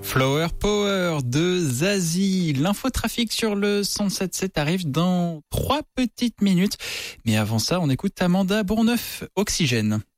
Flower Power de Zazie. L'infotrafic sur le 107.7 arrive dans 3 petites minutes. Mais avant ça, on écoute Amanda Bourneuf, Oxygène.